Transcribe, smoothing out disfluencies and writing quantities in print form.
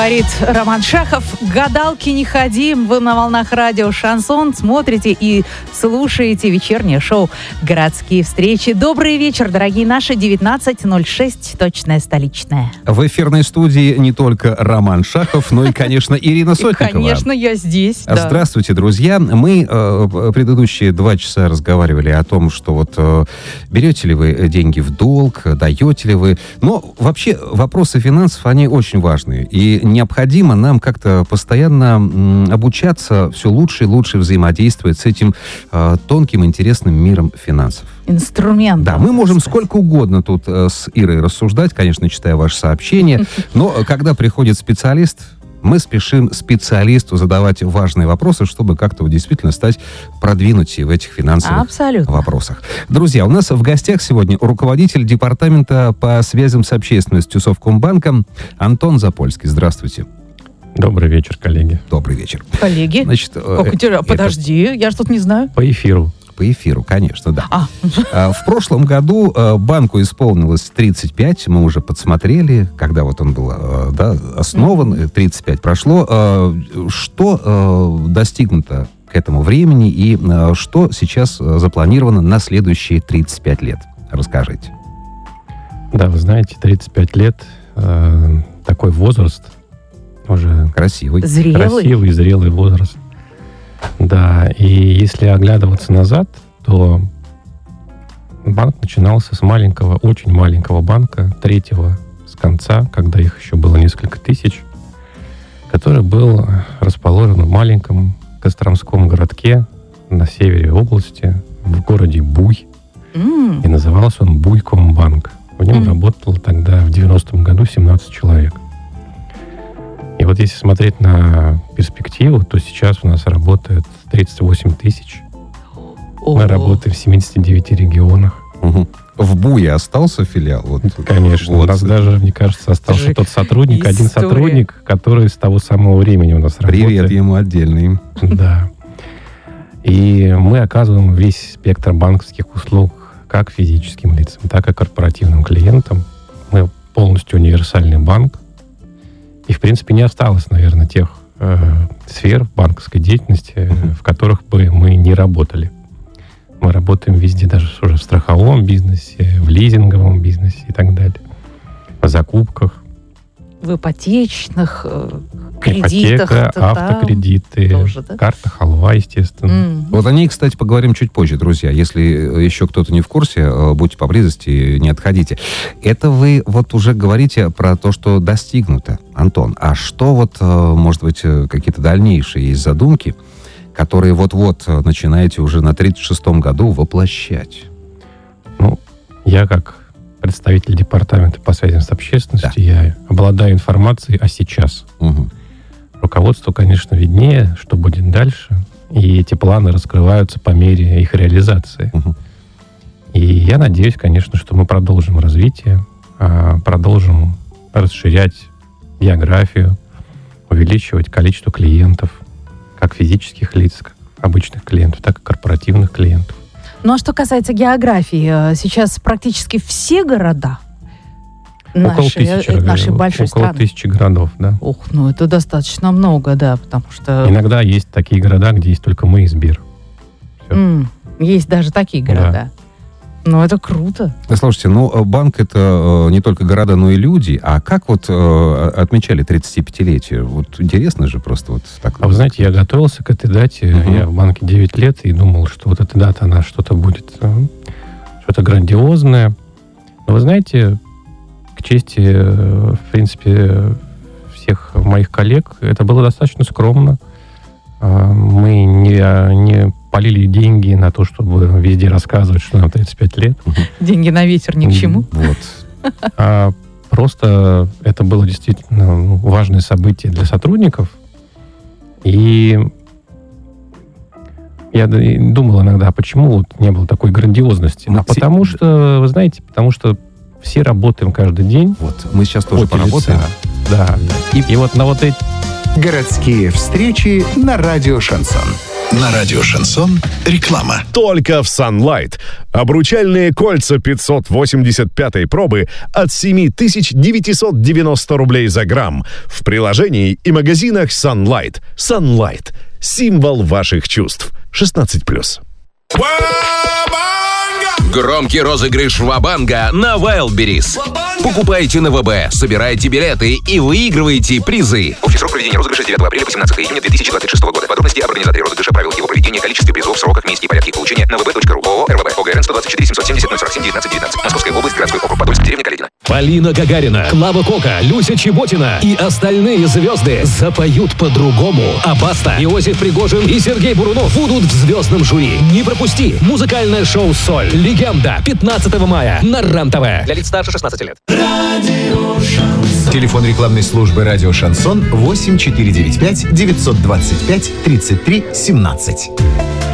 Говорит Роман Шахов. Гадалки не ходим. Вы на волнах радио «Шансон» смотрите и слушаете вечернее шоу «Городские встречи». Добрый вечер, дорогие наши. 19:06, точная столичная. В эфирной студии не только Роман Шахов, но и, конечно, Ирина Сотникова. Конечно, я здесь. Да. Здравствуйте, друзья. Мы предыдущие 2 часа разговаривали о том, что вот берете ли вы деньги в долг, даете ли вы. Но вообще вопросы финансов, они очень важные. И необходимо нам как-то постоянно обучаться все лучше и лучше взаимодействовать с этим тонким, интересным миром финансов. Инструмент. Да, мы можем сколько угодно тут с Ирой рассуждать, конечно, читая ваши сообщения, но когда приходит специалист, мы спешим специалисту задавать важные вопросы, чтобы как-то действительно стать продвинутее в этих финансовых вопросах. Друзья, у нас в гостях сегодня руководитель департамента по связям с общественностью Совкомбанка Антон Запольский. Здравствуйте. Добрый вечер, коллеги. Добрый вечер. Коллеги? Значит, подожди, я ж тут не знаю. По эфиру. По эфиру, конечно, да. В прошлом году банку исполнилось 35, мы уже подсмотрели, когда вот он был основан, 35 прошло. Что достигнуто к этому времени и что сейчас запланировано на следующие 35 лет? Расскажите. Да, вы знаете, 35 лет, такой возраст, уже красивый, зрелый возраст. Да, и если оглядываться назад, то банк начинался с маленького, очень маленького банка, третьего с конца, когда их еще было несколько тысяч, который был расположен в маленьком Костромском городке на севере области, в городе Буй. И назывался он Буйкомбанк. В нем работало тогда в 90-м году 17 человек. И вот если смотреть на перспективу, то сейчас у нас работает 38 тысяч. Мы работаем в 79 регионах. В Буе остался филиал? Вот. Конечно. Вот. У нас даже, мне кажется, остался тот сотрудник, один сотрудник, который с того самого времени у нас работает. Привет ему отдельный. Да. И мы оказываем весь спектр банковских услуг как физическим лицам, так и корпоративным клиентам. Мы полностью универсальный банк. И, в принципе, не осталось, наверное, тех сфер банковской деятельности, в которых бы мы не работали. Мы работаем везде, даже уже в страховом бизнесе, в лизинговом бизнесе и так далее. В закупках. В ипотечных кредитах. Ипотека, автокредиты, тоже, да? Карта халва, естественно. Вот о ней, кстати, поговорим чуть позже, друзья. Если еще кто-то не в курсе, будьте поблизости, не отходите. Это вы вот уже говорите про то, что достигнуто, Антон. А что вот, может быть, какие-то дальнейшие есть задумки, которые вот-вот начинаете уже на 36-м году воплощать? Ну, я как представитель департамента по связям с общественностью, я обладаю информацией о сейчас. Руководству, конечно, виднее, что будет дальше, и эти планы раскрываются по мере их реализации. И я надеюсь, конечно, что мы продолжим развитие, продолжим расширять географию, увеличивать количество клиентов, как физических лиц, как обычных клиентов, так и корпоративных клиентов. Ну а что касается географии, сейчас практически все города нашей большой страны. Около 1000 городов, да. Ух, ну это достаточно много, да, потому что... Иногда есть такие города, где есть только мы и Сбер. Есть даже такие города. Да. Ну, это круто. Слушайте, ну, банк — это не только города, но и люди. А как вот отмечали 35-летие? Вот интересно же просто вот так. А вы знаете, я готовился к этой дате. Я в банке 9 лет и думал, что вот эта дата, она что-то будет, что-то грандиозное. Но вы знаете, к чести, в принципе, всех моих коллег, это было достаточно скромно. Мы не полили деньги на то, чтобы везде рассказывать, что нам 35 лет. Деньги на ветер ни к чему. Вот. Просто это было действительно важное событие для сотрудников. И я думал иногда, почему вот не было такой грандиозности. Потому что, вы знаете, все работаем каждый день. Вот, мы сейчас тоже поработаем. Да. И вот на вот эти... Городские встречи на радио «Шансон». На радио «Шансон» реклама. Только в Sunlight. Обручальные кольца 585-й пробы от 7990 рублей за грамм. В приложении и магазинах Sunlight. Sunlight. Символ ваших чувств. 16+. Громкий розыгрыш Ва-банга на Wildberries. Покупайте на ВБ, собирайте билеты и выигрывайте призы. Общий срок проведения розыгрыша с 9 апреля по 17 июня 2026 года. Подробности об организаторе розыгрыша, правилах его проведения, количестве призов, сроках, месте и порядке получения на vb.ru. ООО «РВБ». ОГРН 124 770 047 19 19. Московская область, городской округ Подольск, деревня Каледино. Полина Гагарина, Клава Кока, Люся Чеботина и остальные звезды запоют по-другому. А Баста, Иосиф Пригожин и Сергей Бурунов будут в звездном жюри. Не пропусти музыкальное шоу «Соль». Легенда. 15 мая на РЕН-ТВ. Для лиц старше 16 лет. Телефон рекламной службы «Радио Шансон» 8495 925 33 17.